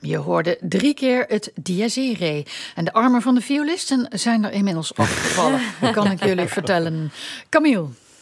Je hoorde 3 keer het Dies Irae. En de armen van de violisten zijn er inmiddels afgevallen. Dat kan ik jullie vertellen. Camille?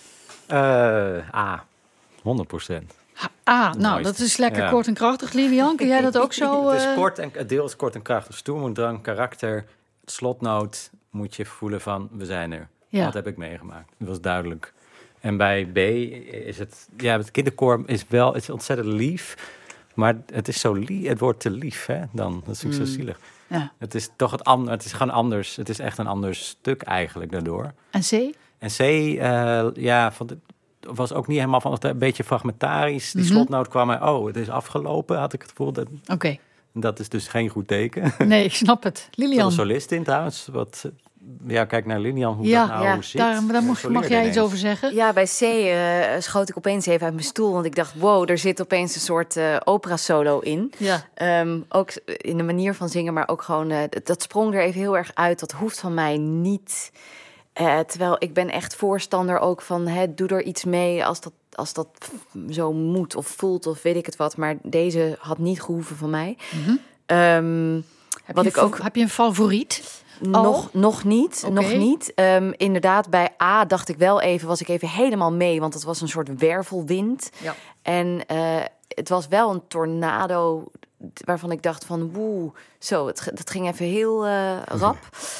A. 100%. Nou, dat is lekker kort en krachtig. Lilian, kun jij dat ook zo? Het deel is kort en krachtig. Stoer, moed, drang, karakter. Slotnoot moet je voelen van, we zijn er. Ja. Dat heb ik meegemaakt. Dat was duidelijk. En bij B is het... Ja, het kinderkoor is ontzettend lief. Maar het is zo lief. Het wordt te lief, hè? Dan. Dat is natuurlijk zo zielig. Ja. Het is toch het is gewoon anders. Het is echt een ander stuk eigenlijk daardoor. En C? En C, was ook niet helemaal van... Een beetje fragmentarisch. Die slotnoot kwam er... Oh, het is afgelopen, had ik het gevoel. Oké. Dat is dus geen goed teken. Nee, ik snap het. Lilian? Een solistin trouwens. Kijk naar Lilian, hoe dat nou zit. Daar mag jij iets over zeggen. Ja, bij C schoot ik opeens even uit mijn stoel. Want ik dacht, wow, er zit opeens een soort opera-solo in. Ja. Ook in de manier van zingen, maar ook gewoon... dat sprong er even heel erg uit. Dat hoeft van mij niet. Terwijl ik ben echt voorstander ook van... doe er iets mee als dat zo moet of voelt of weet ik het wat. Maar deze had niet gehoeven van mij. Mm-hmm. Heb je een favoriet? Nog niet. Okay. Nog niet. Inderdaad, bij A dacht ik wel even, was ik even helemaal mee, want het was een soort wervelwind. Ja. En het was wel een tornado waarvan ik dacht van dat ging even heel rap.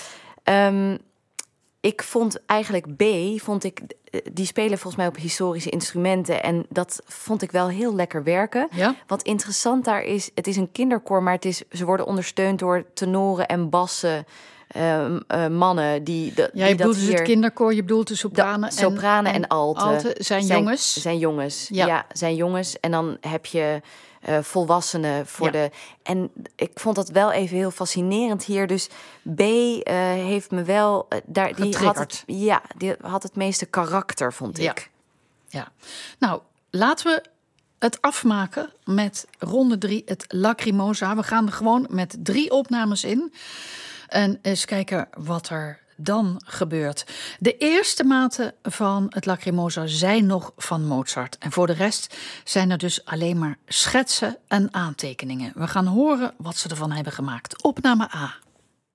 Ik vond eigenlijk B, die spelen volgens mij op historische instrumenten. En dat vond ik wel heel lekker werken. Ja? Wat interessant daar is, het is een kinderkoor, maar ze worden ondersteund door tenoren en bassen. Mannen die je bedoelt dus het kinderkoor, je bedoelt de sopranen. Sopranen en alten. Zijn jongens. Zijn jongens, ja, zijn jongens. En dan heb je volwassenen voor de... En ik vond dat wel even heel fascinerend hier. Dus B heeft me wel... die had het meeste karakter, vond ik. Ja. Nou, laten we het afmaken met ronde 3, het Lacrimosa. We gaan er gewoon met 3 opnames in. En eens kijken wat er dan gebeurt. De eerste maten van het Lacrimosa zijn nog van Mozart. En voor de rest zijn er dus alleen maar schetsen en aantekeningen. We gaan horen wat ze ervan hebben gemaakt. Opname A.